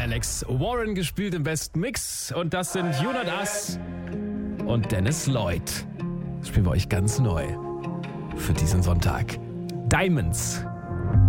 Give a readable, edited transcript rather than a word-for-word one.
Alex Warren gespielt im besten Mix. Und das sind Jonas Ass und Dennis Lloyd. Das spielen wir euch ganz neu für diesen Sonntag. Diamonds.